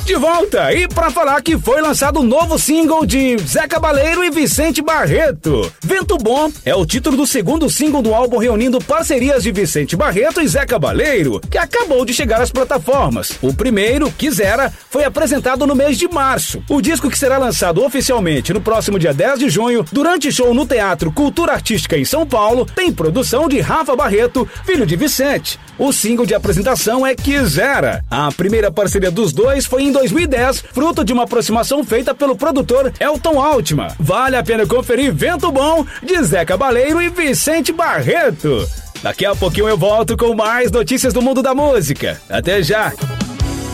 De volta e pra falar que foi lançado um novo single de Zé Cabaleiro e Vicente Barreto. Vento Bom é o título do segundo single do álbum reunindo parcerias de Vicente Barreto e Zé Cabaleiro, que acabou de chegar às plataformas. O primeiro, Quisera, foi apresentado no mês de março. O disco, que será lançado oficialmente no próximo dia 10 de junho, durante show no Teatro Cultura Artística em São Paulo, tem produção de Rafa Barreto, filho de Vicente. O single de apresentação é Quisera. A primeira parceria dos dois foi em 2010, fruto de uma aproximação feita pelo produtor Elton Altman. Vale a pena conferir Vento Bom, de Zé Cabaleiro e Vicente Barreto. Daqui a pouquinho eu volto com mais notícias do mundo da música. Até já!